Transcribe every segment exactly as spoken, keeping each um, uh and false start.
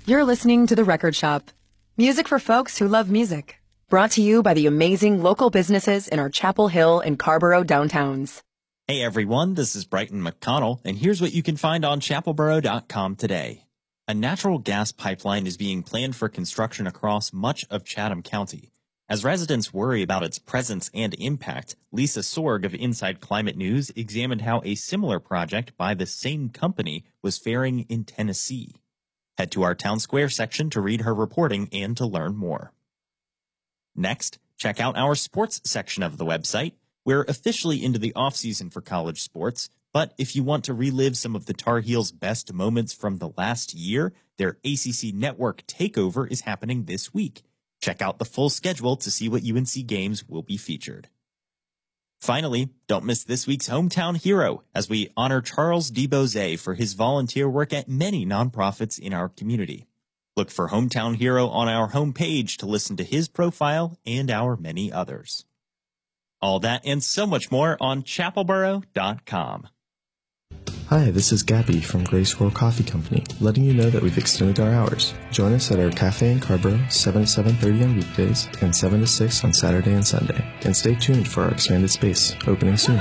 You're listening to The Record Shop. Music for folks who love music. Brought to you by the amazing local businesses in our Chapel Hill and Carborough downtowns. Hey everyone, this is Brighton McConnell, and here's what you can find on chapel borough dot com today. A natural gas pipeline is being planned for construction across much of Chatham County. As residents worry about its presence and impact, Lisa Sorg of Inside Climate News examined how a similar project by the same company was faring in Tennessee. Head to our Town Square section to read her reporting and to learn more. Next, check out our sports section of the website. We're officially into the off-season for college sports, but if you want to relive some of the Tar Heels' best moments from the last year, their A C C Network takeover is happening this week. Check out the full schedule to see what U N C games will be featured. Finally, don't miss this week's Hometown Hero as we honor Charles DeBose for his volunteer work at many nonprofits in our community. Look for Hometown Hero on our homepage to listen to his profile and our many others. All that and so much more on chapel borough dot com. Hi, this is Gabby from Gray Squirrel Coffee Company, letting you know that we've extended our hours. Join us at our cafe in Carborough, seven to seven thirty on weekdays and seven to six on Saturday and Sunday. And stay tuned for our expanded space, opening soon.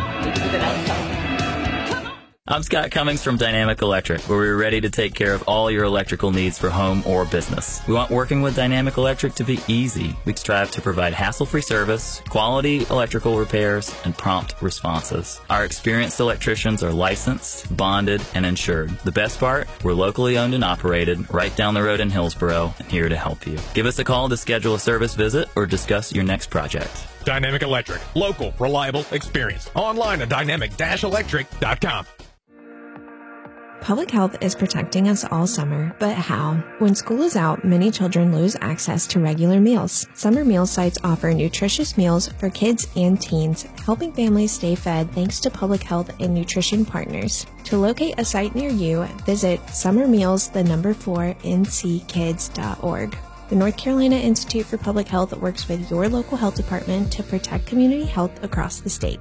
I'm Scott Cummings from Dynamic Electric, where we're ready to take care of all your electrical needs for home or business. We want working with Dynamic Electric to be easy. We strive to provide hassle-free service, quality electrical repairs, and prompt responses. Our experienced electricians are licensed, bonded, and insured. The best part, we're locally owned and operated, right down the road in Hillsboro, and here to help you. Give us a call to schedule a service visit or discuss your next project. Dynamic Electric. Local, reliable, experienced. Online at dynamic dash electric dot com. Public health is protecting us all summer, but how? When school is out, many children lose access to regular meals. Summer meal sites offer nutritious meals for kids and teens, helping families stay fed thanks to public health and nutrition partners. To locate a site near you, visit summermeals, the number four, n c kids dot org. The North Carolina Institute for Public Health works with your local health department to protect community health across the state.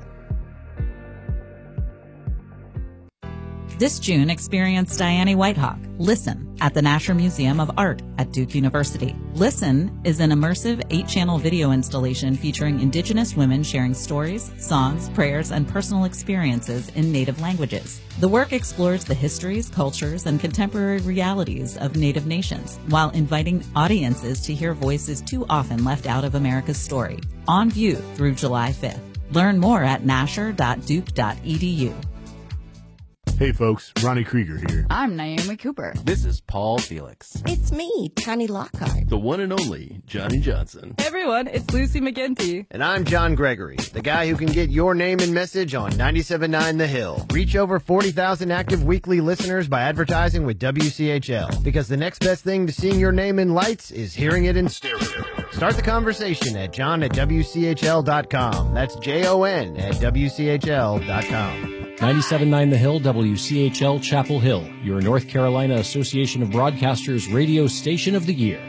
This June, experience Diane Whitehawk, Listen, at the Nasher Museum of Art at Duke University. Listen is an immersive eight-channel video installation featuring Indigenous women sharing stories, songs, prayers, and personal experiences in Native languages. The work explores the histories, cultures, and contemporary realities of Native nations, while inviting audiences to hear voices too often left out of America's story. On view through July fifth. Learn more at nasher dot duke dot e d u. Hey folks, Ronnie Krieger here. I'm Naomi Cooper. This is Paul Felix. It's me, Connie Lockhart. The one and only Johnny Johnson. Hey everyone, it's Lucy McGinty. And I'm John Gregory, the guy who can get your name and message on ninety-seven point nine The Hill. Reach over forty thousand active weekly listeners by advertising with W C H L. Because the next best thing to seeing your name in lights is hearing it in stereo. Start the conversation at john at w c h l dot com. That's J O N at w c h l dot com. ninety-seven point nine The Hill, W C H L Chapel Hill, your North Carolina Association of Broadcasters Radio Station of the Year.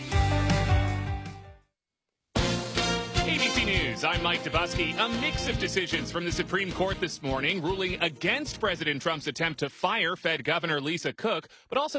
A B C News, I'm Mike Dubusky. A mix of decisions from the Supreme Court this morning ruling against President Trump's attempt to fire Fed Governor Lisa Cook, but also